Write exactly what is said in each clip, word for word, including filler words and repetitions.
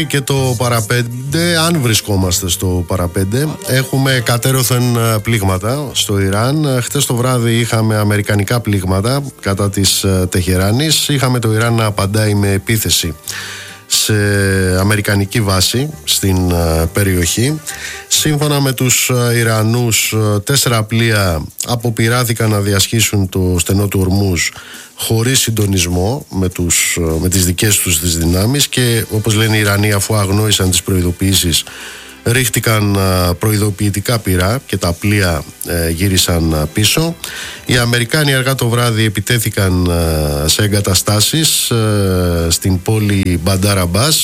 Και το παραπέντε, αν βρισκόμαστε στο παραπέντε, έχουμε κατέρωθεν πλήγματα στο Ιράν. Χτες το βράδυ είχαμε αμερικανικά πλήγματα κατά της Τεχεράνης. Είχαμε το Ιράν να απαντάει με επίθεση σε αμερικανική βάση στην περιοχή. Σύμφωνα με τους Ιρανούς, τέσσερα πλοία αποπειράθηκαν να διασχίσουν το στενό του Ορμούζ χωρίς συντονισμό με, τους, με τις δικές τους τις δυνάμεις και, όπως λένε οι Ιρανοί, αφού αγνόησαν τις προειδοποιήσεις, ρίχτηκαν προειδοποιητικά πυρά και τα πλοία ε, γύρισαν πίσω. Οι Αμερικάνοι αργά το βράδυ επιτέθηκαν ε, σε εγκαταστάσεις ε, στην πόλη Μπαντάρ Αμπάς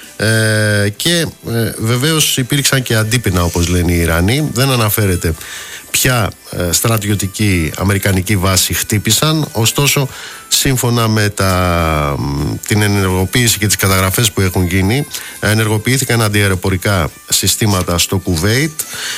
ε, και ε, βεβαίως υπήρξαν και αντίπεινα, όπως λένε οι Ιρανοί. Δεν αναφέρεται ποια ε, στρατιωτική αμερικανική βάση χτύπησαν, ωστόσο σύμφωνα με τα, την ενεργοποίηση και τις καταγραφές που έχουν γίνει, ενεργοποιήθηκαν αντιαεροπορικά συστήματα στο Κουβέιτ.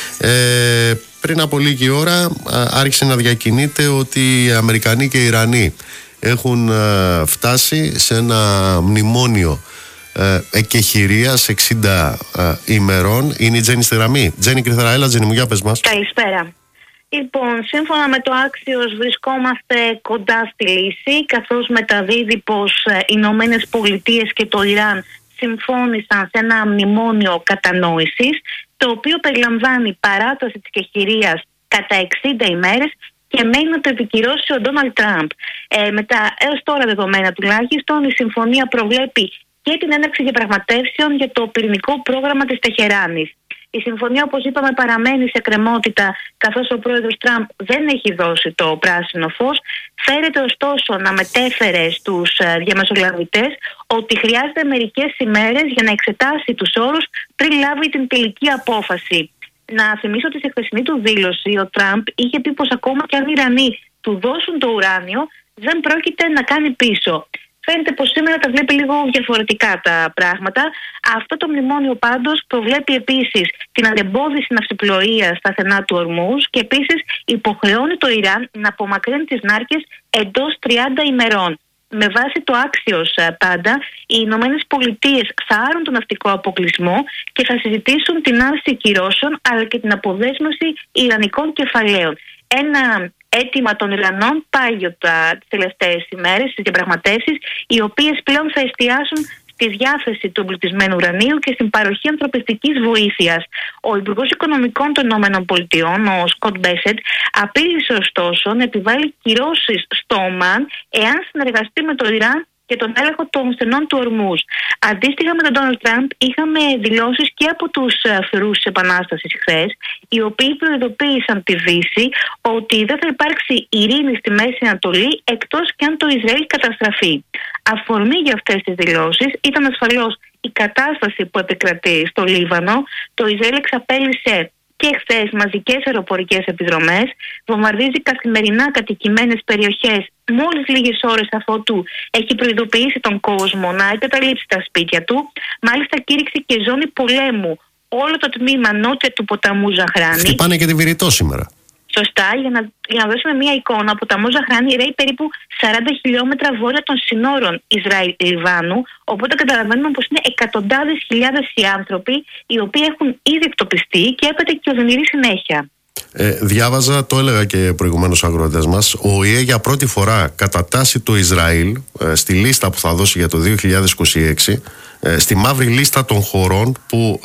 Ε, πριν από λίγη ώρα άρχισε να διακινείται ότι οι Αμερικανοί και οι Ιρανοί έχουν ε, φτάσει σε ένα μνημόνιο ε, εκεχηρίας εξήντα ε, ημερών. Είναι η Τζέννη στη γραμμή. Τζέννη Κρυθαρά, έλα Τζέννη μου, για πες μας. Καλησπέρα. Λοιπόν, σύμφωνα με το Axios βρισκόμαστε κοντά στη λύση, καθώς μεταδίδει πως οι Ηνωμένες Πολιτείες και το Ιράν συμφώνησαν σε ένα μνημόνιο κατανόησης, το οποίο περιλαμβάνει παράταση της κεχηρίας κατά εξήντα ημέρες και μένει να το επικυρώσει ο Ντόναλντ Τραμπ. Ε, με τα έως τώρα δεδομένα τουλάχιστον, η συμφωνία προβλέπει και την έναρξη διαπραγματεύσεων για το πυρηνικό πρόγραμμα της Τεχεράνης. Η συμφωνία, όπως είπαμε, παραμένει σε εκκρεμότητα, καθώς ο πρόεδρος Τραμπ δεν έχει δώσει το πράσινο φως. Φέρεται ωστόσο να μετέφερε στους διαμεσολαβητές ότι χρειάζεται μερικές ημέρες για να εξετάσει τους όρους πριν λάβει την τελική απόφαση. Να θυμίσω ότι στη χθεσινή του δήλωση ο Τραμπ είχε πει πως ακόμα και αν οι Ιρανοί του δώσουν το ουράνιο, δεν πρόκειται να κάνει πίσω. Φαίνεται πως σήμερα τα βλέπει λίγο διαφορετικά τα πράγματα. Αυτό το μνημόνιο πάντως προβλέπει επίσης την ανεμπόδιση ναυσιπλοείας στα στενά του Ορμούζ και επίσης υποχρεώνει το Ιράν να απομακρύνει τις νάρκες εντός τριάντα ημερών. Με βάση το Axios πάντα, οι Ηνωμένες Πολιτείες θα άρουν τον ναυτικό αποκλεισμό και θα συζητήσουν την άρση κυρώσεων αλλά και την αποδέσμευση ιρανικών κεφαλαίων. Ένα αίτημα των Ιρανών πάγιο τις τελευταίες ημέρες στις διαπραγματεύσεις, οι οποίες πλέον θα εστιάσουν στη διάθεση του εμπλουτισμένου ουρανίου και στην παροχή ανθρωπιστικής βοήθειας. Ο Υπουργός Οικονομικών των ΗΠΑ, ο Σκοτ Μπέσετ, απείλησε ωστόσο να επιβάλλει κυρώσεις στο Ομάν εάν συνεργαστεί με το Ιράν και τον έλεγχο των στενών του Ορμούζ. Αντίστοιχα με τον Ντόναλντ Τραμπ, είχαμε δηλώσεις και από τους φερούς της Επανάστασης χθες, οι οποίοι προειδοποίησαν τη Δύση ότι δεν θα υπάρξει ειρήνη στη Μέση Ανατολή εκτός και αν το Ισραήλ καταστραφεί. Αφορμή για αυτές τις δηλώσεις ήταν ασφαλώς η κατάσταση που επικρατεί στο Λίβανο. Το Ισραήλ εξαπέλυσε και χθες μαζικές αεροπορικές επιδρομές, βομβαρδίζει καθημερινά κατοικημένες περιοχές μόλις λίγες ώρες αφότου έχει προειδοποιήσει τον κόσμο να εγκαταλείψει τα σπίτια του. Μάλιστα κήρυξε και ζώνη πολέμου όλο το τμήμα νότια του ποταμού Ζαχράνη. Χτυπάνε και τη Βηρητό σήμερα. Σωστά, για να, για να δώσουμε μια εικόνα, ο ποταμός Ζαχράνη ρέει περίπου σαράντα χιλιόμετρα βόρεια των συνόρων Ισραήλ-Λιβάνου, οπότε καταλαβαίνουμε πως είναι εκατοντάδες χιλιάδες οι άνθρωποι οι οποίοι έχουν ήδη εκτοπιστεί και έπεται και οδυνηρή συνέχεια. Ε, διάβαζα, το έλεγα και προηγουμένως ο αγρότες μας, ο ΟΗΕ για πρώτη φορά κατατάσσει το Ισραήλ ε, στη λίστα που θα δώσει για το δύο χιλιάδες είκοσι έξι, ε, στη μαύρη λίστα των χωρών που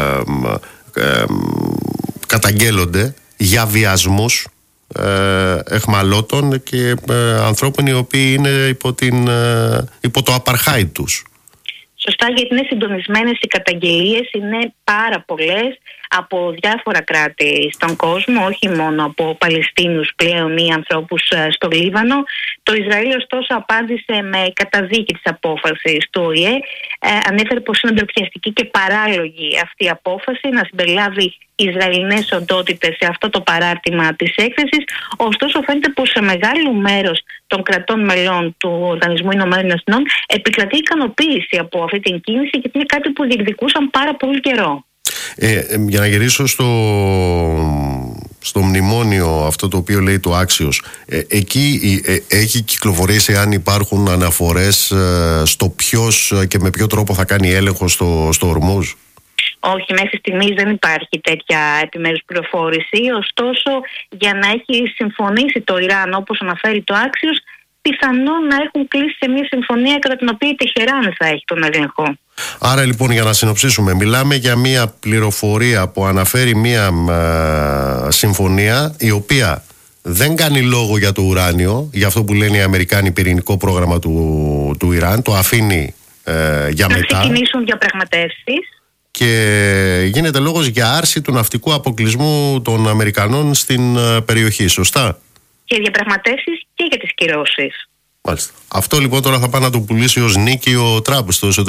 ε, ε, ε, καταγγέλλονται για βιασμούς ε, εχμαλώτων και ε, ανθρώπων οι οποίοι είναι υπό, την, ε, υπό το απαρχάι τους. Σωστά, γιατί είναι συντονισμένες οι καταγγελίες, είναι πάρα πολλές από διάφορα κράτη στον κόσμο, όχι μόνο από Παλαιστίνους πλέον ή ανθρώπους στο Λίβανο. Το Ισραήλ ωστόσο απάντησε με καταδίκη της απόφασης του ΟΗΕ. Ε, ανέφερε πως είναι ντροπιαστική και παράλογη αυτή η απόφαση να συμπεριλάβει Ισραηλινές οντότητες σε αυτό το παράρτημα της έκθεσης. Ωστόσο φαίνεται πως σε μεγάλο μέρος των κρατών μελών του Οργανισμού Ηνωμένων Εθνών επικρατεί ικανοποίηση από αυτή την κίνηση, γιατί είναι κάτι που διεκδικούσαν πάρα πολύ καιρό. Ε, για να γυρίσω στο, στο μνημόνιο αυτό το οποίο λέει το Axios, ε, εκεί ε, έχει κυκλοφορήσει αν υπάρχουν αναφορές ε, στο ποιος και με ποιο τρόπο θα κάνει έλεγχο στο, στο Ορμούζ? Όχι, μέχρι στιγμής δεν υπάρχει τέτοια επιμέρους πληροφόρηση. Ωστόσο, για να έχει συμφωνήσει το Ιράν, όπως αναφέρει το Axios, πιθανόν να έχουν κλείσει σε μια συμφωνία κατά την οποία η Τεχεράνη θα έχει τον έλεγχο. Άρα λοιπόν, για να συνοψίσουμε, μιλάμε για μια πληροφορία που αναφέρει μια α, συμφωνία η οποία δεν κάνει λόγο για το ουράνιο, για αυτό που λένε οι Αμερικάνοι πυρηνικό πρόγραμμα του, του Ιράν, το αφήνει ε, για να μετά. Να ξεκινήσουν διαπραγματεύσεις. Και γίνεται λόγος για άρση του ναυτικού αποκλεισμού των Αμερικανών στην ε, περιοχή, σωστά? Και διαπραγματεύσεις και για τις κυρώσεις. Μάλιστα. Αυτό λοιπόν τώρα θα πάει να το πουλήσει ως νίκη ο Τραμπ στο εσωτερικό